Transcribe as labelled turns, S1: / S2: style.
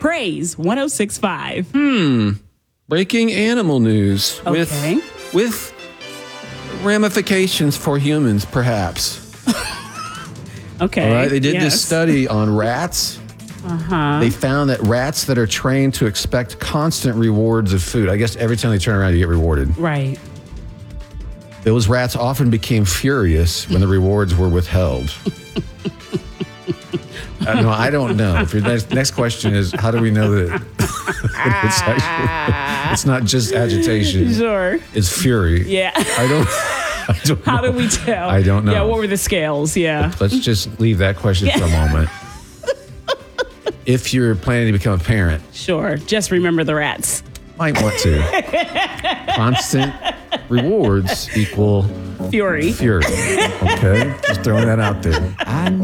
S1: Praise 106.5.
S2: Breaking animal news
S1: Okay.
S2: with ramifications for humans, perhaps.
S1: Okay.
S2: All right. They did
S1: yes.
S2: this study on rats. They found that rats that are trained to expect constant rewards of food, I guess every time they turn around, you get rewarded.
S1: Right.
S2: Those rats often became furious when the rewards were withheld. No, I don't know. If your next question is, how do we know that it's not just agitation?
S1: Sure.
S2: It's fury.
S1: Yeah.
S2: I don't
S1: How
S2: know.
S1: do we tell?
S2: I don't know.
S1: Yeah, what were the scales? Yeah.
S2: Let's just leave that question for a moment. If you're planning to become a parent,
S1: Sure. Just remember the rats.
S2: might want to. Constant rewards equal
S1: Fury.
S2: fury. Okay? Just throwing that out there.